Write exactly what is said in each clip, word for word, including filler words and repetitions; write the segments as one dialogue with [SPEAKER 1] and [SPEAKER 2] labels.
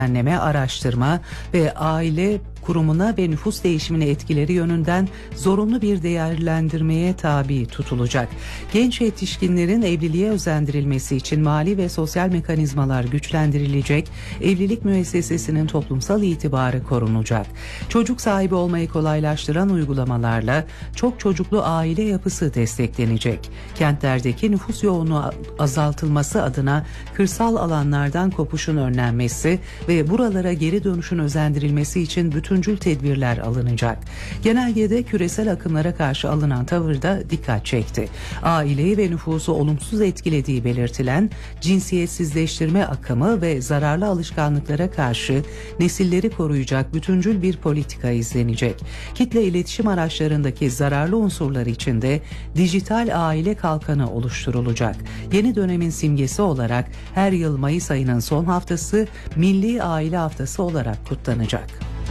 [SPEAKER 1] düzenleme, araştırma ve aile kurumuna ve nüfus değişimine etkileri yönünden zorunlu bir değerlendirmeye tabi tutulacak. Genç yetişkinlerin evliliğe özendirilmesi için mali ve sosyal mekanizmalar güçlendirilecek, evlilik müessesesinin toplumsal itibarı korunacak. Çocuk sahibi olmayı kolaylaştıran uygulamalarla çok çocuklu aile yapısı desteklenecek. Kentlerdeki nüfus yoğunluğu azaltılması adına kırsal alanlardan kopuşun önlenmesi ve buralara geri dönüşün özendirilmesi için bütüncül tedbirler alınacak. Genelgede küresel akımlara karşı alınan tavır da dikkat çekti. Aileyi ve nüfusu olumsuz etkilediği belirtilen cinsiyetsizleştirme akımı ve zararlı alışkanlıklara karşı nesilleri koruyacak bütüncül bir politika izlenecek. Kitle iletişim araçlarındaki zararlı unsurlar için de dijital aile kalkanı oluşturulacak. Yeni dönemin simgesi olarak her yıl Mayıs ayının son haftası Milli Aile Haftası olarak kutlanacak.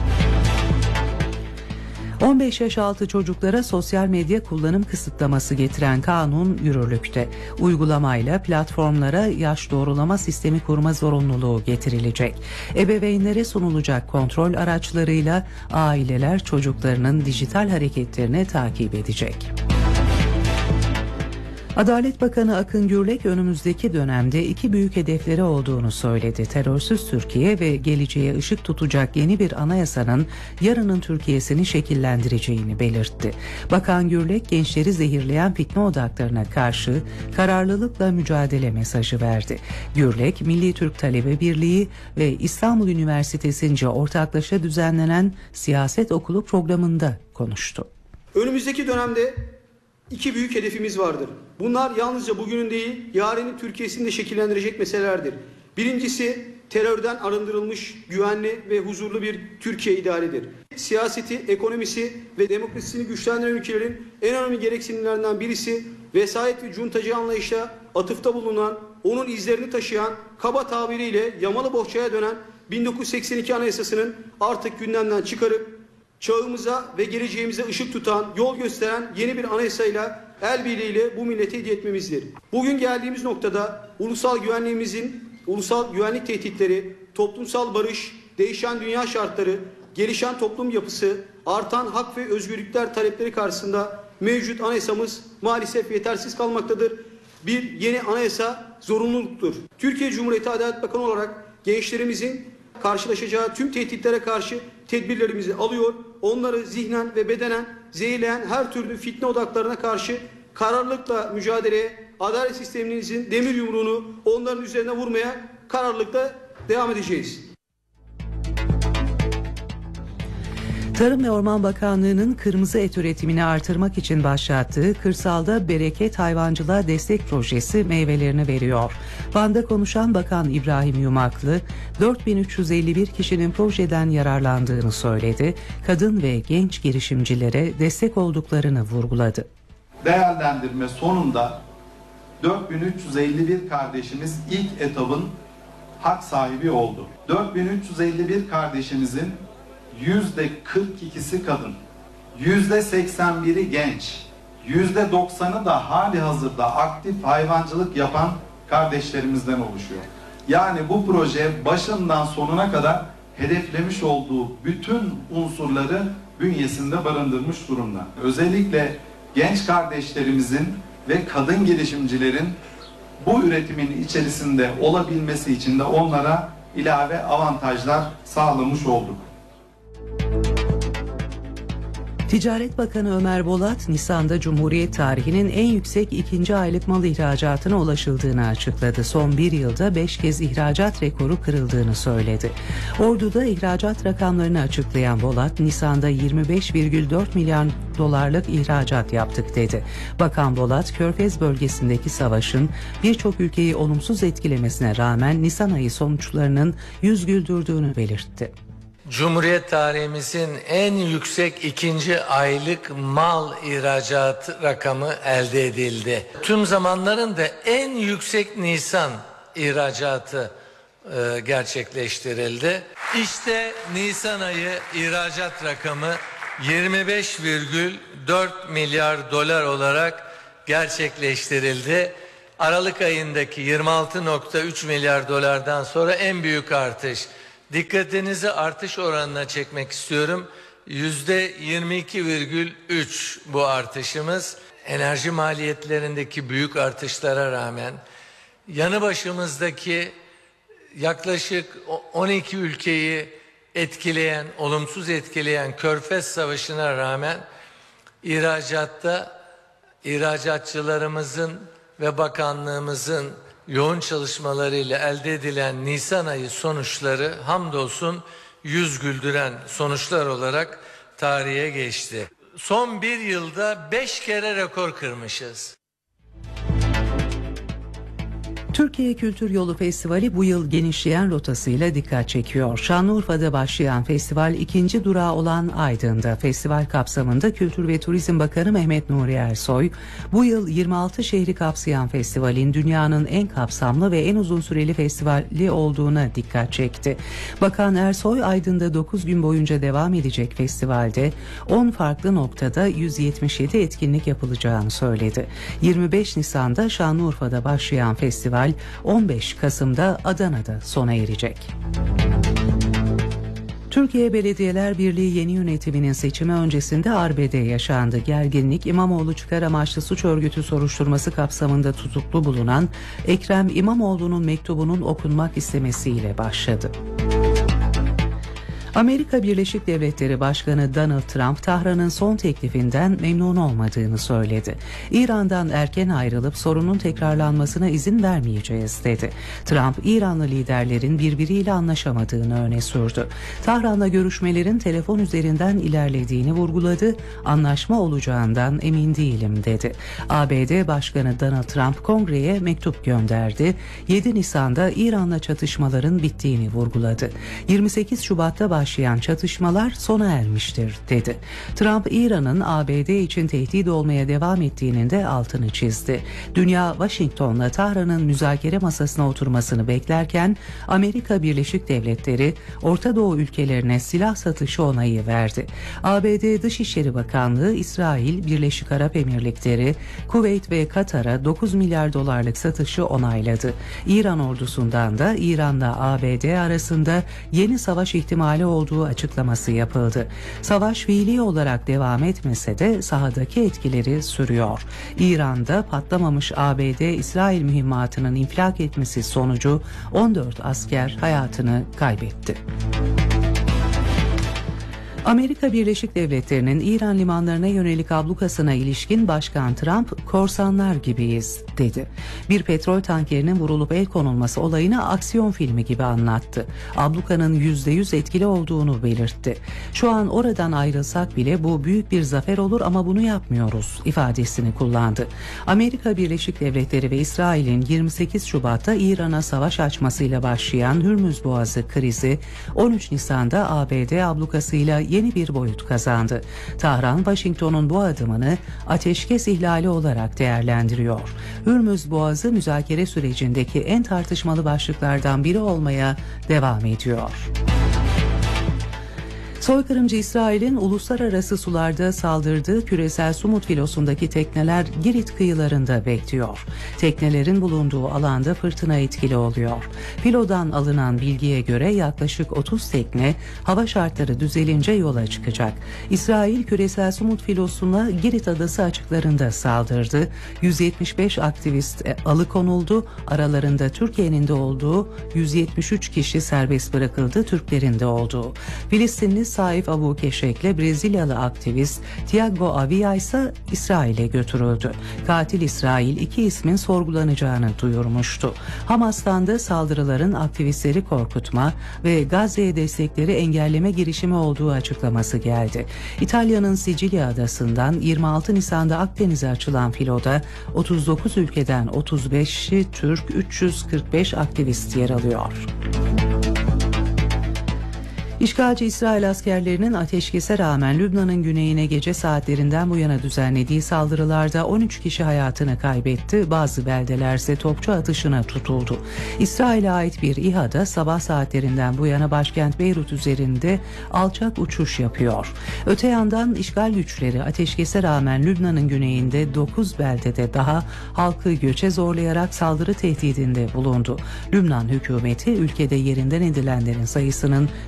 [SPEAKER 1] on beş yaş altı çocuklara sosyal medya kullanım kısıtlaması getiren kanun yürürlükte. Uygulamayla platformlara yaş doğrulama sistemi kurma zorunluluğu getirilecek. Ebeveynlere sunulacak kontrol araçlarıyla aileler çocuklarının dijital hareketlerini takip edecek. Adalet Bakanı Akın Gürlek önümüzdeki dönemde iki büyük hedefleri olduğunu söyledi. Terörsüz Türkiye ve geleceğe ışık tutacak yeni bir anayasanın yarının Türkiye'sini şekillendireceğini belirtti. Bakan Gürlek gençleri zehirleyen fitne odaklarına karşı kararlılıkla mücadele mesajı verdi. Gürlek, Milli Türk Talebe Birliği ve İstanbul Üniversitesi'nce ortaklaşa düzenlenen siyaset okulu programında konuştu.
[SPEAKER 2] Önümüzdeki dönemde İki büyük hedefimiz vardır. Bunlar yalnızca bugünün değil, yarının Türkiye'sini de şekillendirecek meselelerdir. Birincisi, terörden arındırılmış, güvenli ve huzurlu bir Türkiye idealidir. Siyaseti, ekonomisi ve demokrasisini güçlendiren ülkelerin en önemli gereksinimlerinden birisi, vesayet ve cuntacı anlayışa atıfta bulunan, onun izlerini taşıyan, kaba tabiriyle yamalı bohçaya dönen bin dokuz yüz seksen iki Anayasası'nın artık gündemden çıkarıp, çağımıza ve geleceğimize ışık tutan, yol gösteren yeni bir anayasayla el birliğiyle bu millete hediye etmemizdir. Bugün geldiğimiz noktada ulusal güvenliğimizin, ulusal güvenlik tehditleri, toplumsal barış, değişen dünya şartları, gelişen toplum yapısı, artan hak ve özgürlükler talepleri karşısında mevcut anayasamız maalesef yetersiz kalmaktadır. Bir yeni anayasa zorunluluktur. Türkiye Cumhuriyeti Adalet Bakanı olarak gençlerimizin karşılaşacağı tüm tehditlere karşı tedbirlerimizi alıyor, onları zihnen ve bedenen zehirleyen her türlü fitne odaklarına karşı kararlılıkla mücadeleye, adalet sistemimizin demir yumruğunu onların üzerine vurmaya kararlılıkla devam edeceğiz.
[SPEAKER 1] Tarım ve Orman Bakanlığı'nın kırmızı et üretimini artırmak için başlattığı Kırsalda Bereket Hayvancılığa Destek Projesi meyvelerini veriyor. Van'da konuşan Bakan İbrahim Yumaklı, dört bin üç yüz elli bir kişinin projeden yararlandığını söyledi. Kadın ve genç girişimcilere destek olduklarını vurguladı.
[SPEAKER 3] Değerlendirme sonunda dört bin üç yüz elli bir kardeşimiz ilk etabın hak sahibi oldu. dört bin üç yüz elli bir kardeşimizin yüzde kırk ikisi kadın, yüzde seksen biri genç, yüzde doksanı da hali hazırda aktif hayvancılık yapan kardeşlerimizden oluşuyor. Yani bu proje başından sonuna kadar hedeflemiş olduğu bütün unsurları bünyesinde barındırmış durumda. Özellikle genç kardeşlerimizin ve kadın girişimcilerin bu üretimin içerisinde olabilmesi için de onlara ilave avantajlar sağlamış olduk.
[SPEAKER 1] Ticaret Bakanı Ömer Bolat, Nisan'da Cumhuriyet tarihinin en yüksek ikinci aylık mal ihracatına ulaşıldığını açıkladı. Son bir yılda beş kez ihracat rekoru kırıldığını söyledi. Ordu'da ihracat rakamlarını açıklayan Bolat, Nisan'da yirmi beş virgül dört milyar dolarlık ihracat yaptık dedi. Bakan Bolat, Körfez bölgesindeki savaşın birçok ülkeyi olumsuz etkilemesine rağmen Nisan ayı sonuçlarının yüz güldürdüğünü belirtti.
[SPEAKER 4] Cumhuriyet tarihimizin en yüksek ikinci aylık mal ihracat rakamı elde edildi. Tüm zamanların da en yüksek Nisan ihracatı e, gerçekleştirildi. İşte Nisan ayı ihracat rakamı yirmi beş virgül dört milyar dolar olarak gerçekleştirildi. Aralık ayındaki yirmi altı virgül üç milyar dolardan sonra en büyük artış. Dikkatinizi artış oranına çekmek istiyorum. yüzde yirmi iki virgül üç bu artışımız. Enerji maliyetlerindeki büyük artışlara rağmen yanı başımızdaki yaklaşık on iki ülkeyi etkileyen, olumsuz etkileyen Körfez Savaşı'na rağmen ihracatta ihracatçılarımızın ve bakanlığımızın yoğun çalışmalarıyla elde edilen Nisan ayı sonuçları hamdolsun yüz güldüren sonuçlar olarak tarihe geçti. Son bir yılda beş kere rekor kırmışız.
[SPEAKER 1] Türkiye Kültür Yolu Festivali bu yıl genişleyen rotasıyla dikkat çekiyor. Şanlıurfa'da başlayan festival ikinci durağı olan Aydın'da. Festival kapsamında Kültür ve Turizm Bakanı Mehmet Nuri Ersoy, bu yıl yirmi altı şehri kapsayan festivalin dünyanın en kapsamlı ve en uzun süreli festivali olduğuna dikkat çekti. Bakan Ersoy, Aydın'da dokuz gün boyunca devam edecek festivalde on farklı noktada yüz yetmiş yedi etkinlik yapılacağını söyledi. yirmi beş Nisan'da Şanlıurfa'da başlayan festival on beş Kasım'da Adana'da sona erecek. Türkiye Belediyeler Birliği yeni yönetiminin seçimi öncesinde arbede yaşandı. Gerginlik, İmamoğlu çıkar amaçlı suç örgütü soruşturması kapsamında tutuklu bulunan Ekrem İmamoğlu'nun mektubunun okunmak istemesiyle başladı. Amerika Birleşik Devletleri Başkanı Donald Trump, Tahran'ın son teklifinden memnun olmadığını söyledi. İran'dan erken ayrılıp sorunun tekrarlanmasına izin vermeyeceğiz dedi. Trump, İranlı liderlerin birbiriyle anlaşamadığını öne sürdü. Tahran'la görüşmelerin telefon üzerinden ilerlediğini vurguladı. Anlaşma olacağından emin değilim dedi. A B D Başkanı Donald Trump kongreye mektup gönderdi. yedi Nisan'da İran'la çatışmaların bittiğini vurguladı. yirmi sekiz Şubat'ta başlayan çatışmalar sona ermiştir dedi. Trump, İran'ın A B D için tehdit olmaya devam ettiğinin de altını çizdi. Dünya, Washington'la Tahran'ın müzakere masasına oturmasını beklerken Amerika Birleşik Devletleri, Orta Doğu ülkelerine silah satışı onayı verdi. A B D Dışişleri Bakanlığı, İsrail, Birleşik Arap Emirlikleri, Kuveyt ve Katar'a dokuz milyar dolarlık satışı onayladı. İran ordusundan da İran'la A B D arasında yeni savaş ihtimali olduğu açıklaması yapıldı. Savaş fiili olarak devam etmese de sahadaki etkileri sürüyor. İran'da patlamamış A B D-İsrail mühimmatının infilak etmesi sonucu on dört asker hayatını kaybetti. Amerika Birleşik Devletleri'nin İran limanlarına yönelik ablukasına ilişkin Başkan Trump, korsanlar gibiyiz dedi. Bir petrol tankerinin vurulup el konulması olayını aksiyon filmi gibi anlattı. Ablukanın yüzde yüz etkili olduğunu belirtti. Şu an oradan ayrılsak bile bu büyük bir zafer olur ama bunu yapmıyoruz ifadesini kullandı. Amerika Birleşik Devletleri ve İsrail'in yirmi sekiz Şubat'ta İran'a savaş açmasıyla başlayan Hürmüz Boğazı krizi on üç Nisan'da A B D ablukasıyla yeni bir boyut kazandı. Tahran, Washington'un bu adımını ateşkes ihlali olarak değerlendiriyor. Hürmüz Boğazı müzakere sürecindeki en tartışmalı başlıklardan biri olmaya devam ediyor. Soykırımcı İsrail'in uluslararası sularda saldırdığı küresel Sumut filosundaki tekneler Girit kıyılarında bekliyor. Teknelerin bulunduğu alanda fırtına etkili oluyor. Filodan alınan bilgiye göre yaklaşık otuz tekne hava şartları düzelince yola çıkacak. İsrail küresel Sumut filosuna Girit adası açıklarında saldırdı. yüz yetmiş beş aktivist alıkonuldu. Aralarında Türkiye'nin de olduğu yüz yetmiş üç kişi serbest bırakıldı, Türklerin de olduğu. Filistinli Saif Abu Keşek'le Brezilyalı aktivist Tiago Avia ise İsrail'e götürüldü. Katil İsrail iki ismin sorgulanacağını duyurmuştu. Hamas'tan da saldırıların aktivistleri korkutma ve Gazze'ye destekleri engelleme girişimi olduğu açıklaması geldi. İtalya'nın Sicilya adasından yirmi altı Nisan'da Akdeniz'e açılan filoda otuz dokuz ülkeden otuz beşi Türk, üç yüz kırk beş aktivist yer alıyor. İşgalci İsrail askerlerinin ateşkese rağmen Lübnan'ın güneyine gece saatlerinden bu yana düzenlediği saldırılarda on üç kişi hayatını kaybetti, bazı beldeler ise topçu atışına tutuldu. İsrail'e ait bir İHA'da sabah saatlerinden bu yana başkent Beyrut üzerinde alçak uçuş yapıyor. Öte yandan işgal güçleri ateşkese rağmen Lübnan'ın güneyinde dokuz beldede daha halkı göçe zorlayarak saldırı tehdidinde bulundu. Lübnan hükümeti ülkede yerinden edilenlerin sayısının